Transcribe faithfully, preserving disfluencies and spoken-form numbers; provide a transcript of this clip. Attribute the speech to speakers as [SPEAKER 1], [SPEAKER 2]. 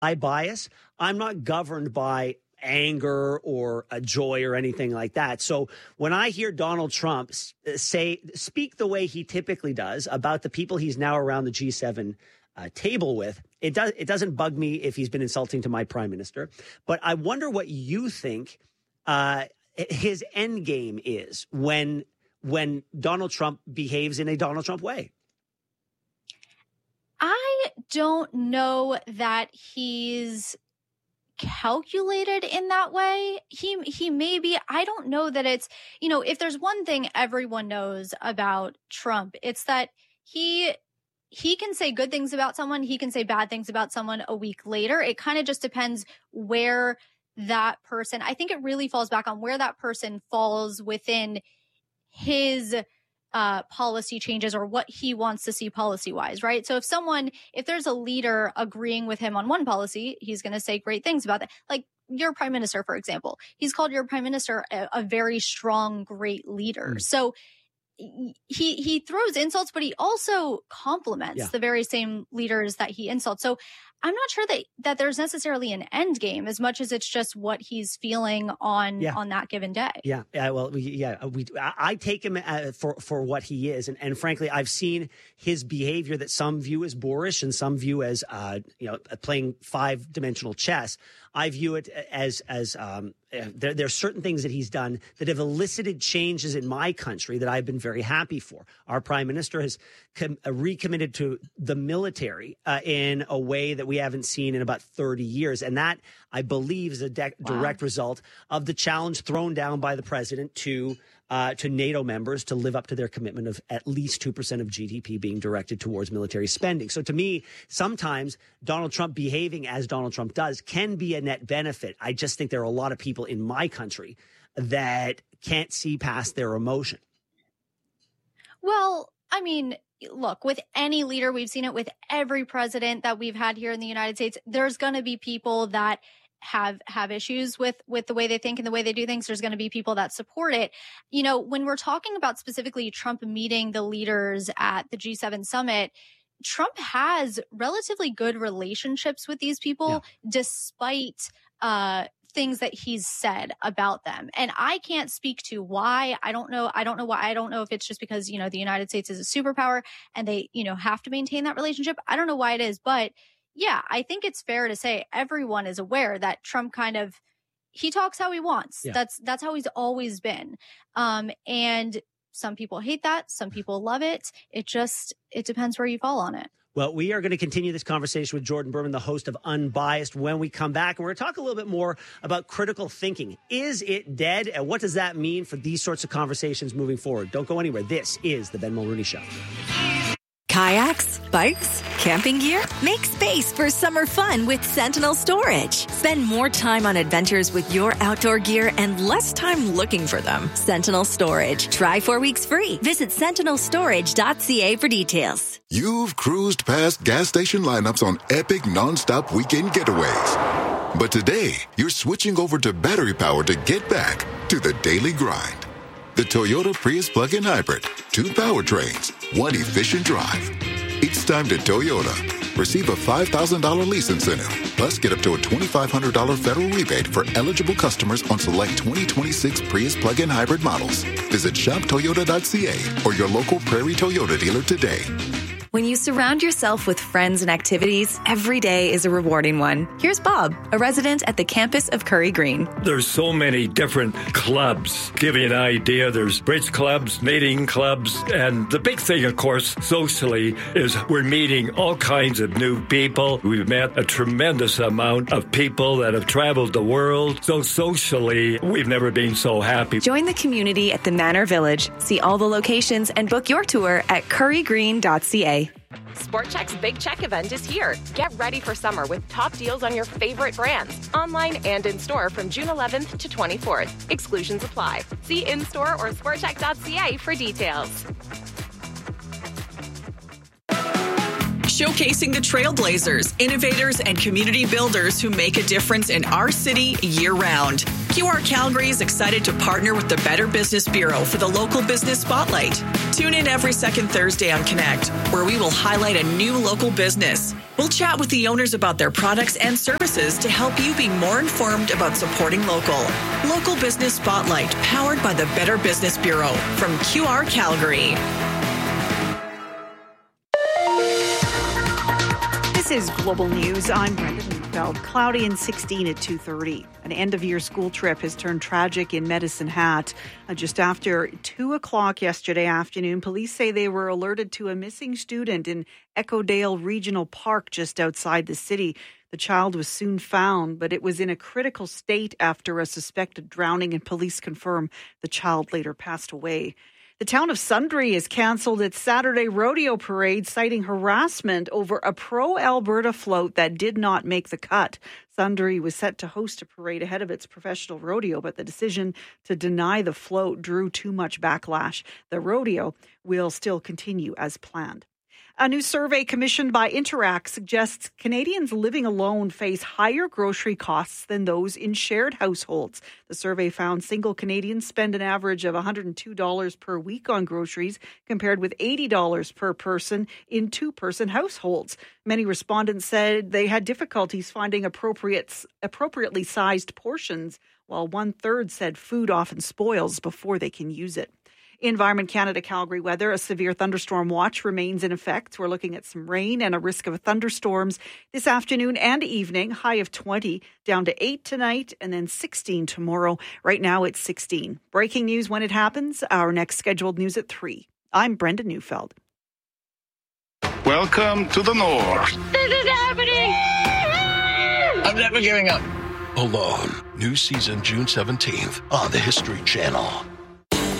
[SPEAKER 1] I bias. I'm not governed by anger or a joy or anything like that. So when I hear Donald Trump say, speak the way he typically does about the people he's now around the G seven uh, table with, it does it doesn't bug me if he's been insulting to my prime minister. But I wonder what you think uh, his end game is when when Donald Trump behaves in a Donald Trump way.
[SPEAKER 2] I don't know that he's calculated in that way. He he may be. I don't know that it's, you know, if there's one thing everyone knows about Trump, it's that he he can say good things about someone, he can say bad things about someone a week later. It kind of just depends where that person, I think it really falls back on where that person falls within his uh, policy changes or what he wants to see policy wise, right? So if someone, if there's a leader agreeing with him on one policy, he's going to say great things about that. Like your prime minister, for example, he's called your prime minister a, a very strong, great leader. Mm. So he he throws insults, but he also compliments yeah. the very same leaders that he insults. So I'm not sure that that there's necessarily an end game as much as it's just what he's feeling on yeah. on that given day. Yeah, yeah. Well, we, yeah, we. I, I take him uh, for for what he is, and and frankly, I've seen his behavior that some view as boorish and some view as uh, you know playing five dimensional chess. I view it as as um, there, there are certain things that he's done that have elicited changes in my country that I've been very happy for. Our prime minister has com- uh, recommitted to the military uh, in a way that we haven't seen in about thirty years. And that, I believe, is a de- wow. direct result of the challenge thrown down by the president to uh, to NATO members to live up to their commitment of at least two percent of G D P being directed towards military spending. So to me, sometimes Donald Trump behaving as Donald Trump does can be a net benefit. I just think there are a lot of people in my country that can't see past their emotion. Well, I mean, look, with any leader, we've seen it with every president that we've had here in the United States, there's going to be people that have have issues with with the way they think and the way they do things. There's going to be people that support it. You know, when we're talking about specifically Trump meeting the leaders at the G seven summit, Trump has relatively good relationships with these people, yeah. despite uh things that he's said about them. And I can't speak to why. I don't know. I don't know why. I don't know if it's just because, you know, the United States is a superpower and they, you know, have to maintain that relationship. I don't know why it is, but yeah, I think it's fair to say everyone is aware that Trump kind of, he talks how he wants. Yeah. That's, that's how he's always been. Um, and some people hate that. Some people love it. It just, it depends where you fall on it. Well, we are going to continue this conversation with Jordan Berman, the host of Unbiased, when we come back. And we're going to talk a little bit more about critical thinking. Is it dead? And what does that mean for these sorts of conversations moving forward? Don't go anywhere. This is The Ben Mulrooney Show.
[SPEAKER 3] Kayaks, bikes, camping gear? Make space for summer fun with Sentinel Storage. Spend more time on adventures with your outdoor gear and less time looking for them. Sentinel Storage. Try four weeks free. Visit sentinel storage dot c a for details.
[SPEAKER 4] You've cruised past gas station lineups on epic nonstop weekend getaways. But today, you're switching over to battery power to get back to the daily grind. The Toyota Prius Plug-in Hybrid. Two powertrains, one efficient drive. It's time to Toyota. Receive a five thousand dollars lease incentive. Plus, get up to a twenty-five hundred dollars federal rebate for eligible customers on select twenty twenty-six Prius Plug-in Hybrid models. Visit shop toyota dot c a or your local Prairie Toyota dealer today.
[SPEAKER 3] When you surround yourself with friends and activities, every day is a rewarding one. Here's Bob, a resident at the campus of Curry Green.
[SPEAKER 5] There's so many different clubs. Give you an idea, there's bridge clubs, knitting clubs, and the big thing, of course, socially, is we're meeting all kinds of new people. We've met a tremendous amount of people that have traveled the world. So socially, we've never been so happy.
[SPEAKER 3] Join the community at the Manor Village. See all the locations and book your tour at curry green dot c a.
[SPEAKER 6] Sport Chek's Big Check event is here. Get ready for summer with top deals on your favorite brands, online and in-store from June eleventh to twenty-fourth. Exclusions apply. See in-store or sport chek dot c a for details.
[SPEAKER 7] showcasing the trailblazers, innovators, and community builders who make a difference in our city year-round. Q R Calgary is excited to partner with the Better Business Bureau for the Local Business Spotlight. Tune in every second Thursday on Connect, where we will highlight a new local business. We'll chat with the owners about their products and services to help you be more informed about supporting local. Local Business Spotlight, powered by the Better Business Bureau from Q R Calgary.
[SPEAKER 8] This is Global News. I'm Brenda Neufeld. Cloudy and sixteen at two thirty. An end-of-year school trip has turned tragic in Medicine Hat. Uh, just after two o'clock yesterday afternoon, police say they were alerted to a missing student in Echo-Dale Regional Park just outside the city. The child was soon found, but it was in a critical state after a suspected drowning, and police confirm the child later passed away. The town of Sundre has cancelled its Saturday rodeo parade, citing harassment over a pro-Alberta float that did not make the cut. Sundre was set to host a parade ahead of its professional rodeo, but the decision to deny the float drew too much backlash. The rodeo will still continue as planned. A new survey commissioned by Interact suggests Canadians living alone face higher grocery costs than those in shared households. The survey found single Canadians spend an average of one hundred two dollars per week on groceries, compared with eighty dollars per person in two-person households. Many respondents said they had difficulties finding appropriate, appropriately sized portions, while one-third said food often spoils before they can use it. Environment Canada Calgary weather, a severe thunderstorm watch remains in effect. We're looking at some rain and a risk of thunderstorms this afternoon and evening. High of twenty, down to eight tonight, and then sixteen tomorrow. Right now it's sixteen. Breaking news when it happens. Our next scheduled news at three. I'm Brenda Neufeld.
[SPEAKER 9] Welcome to the North.
[SPEAKER 10] This is happening!
[SPEAKER 11] I'm never giving up. Alone. New season June seventeenth on the History Channel.